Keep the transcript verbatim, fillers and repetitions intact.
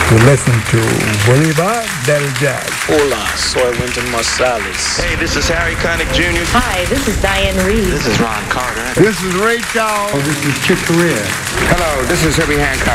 to listen to Bolivar del Jazz. Hola, soy Wynton Marsalis. Hey, this is Harry Connick Junior Hi, this is Diane Reed. This is Ron Carter. This is Ray Charles. Oh, this is Chick Corea. Hello, this is Herbie Hancock.